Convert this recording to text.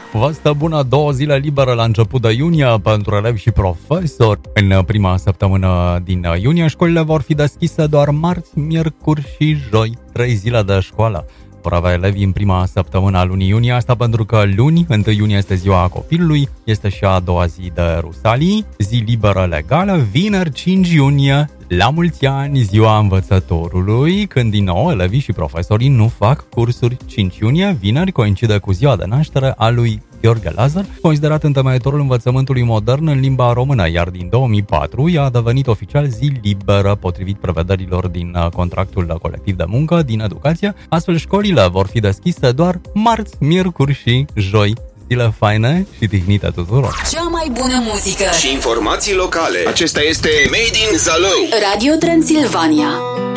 Vă stă bună 2 zile libere la început de iunie pentru elevi și profesori. În prima săptămână din iunie, școlile vor fi deschise doar marți, miercuri și joi, 3 zile de școală. Vor avea elevii în prima săptămână a lunii iunie, asta pentru că luni, 1 iunie, este ziua copilului, este și a doua zi de Rusalii, zi liberă legală, vineri 5 iunie, la mulți ani, ziua învățătorului, când din nou elevii și profesorii nu fac cursuri. 5 iunie, vineri, coincide cu ziua de naștere a lui Gheorghe Lazar, considerat întemeietorul învățământului modern în limba română, iar din 2004 ea a devenit oficial zi liberă, potrivit prevederilor din contractul colectiv de muncă din educație. Astfel, școlile vor fi deschise doar marți, miercuri și joi. Zile faine și tihnite tuturor. Cea mai bună muzică și informații locale. Acesta este Made in Zalău, Radio Transilvania.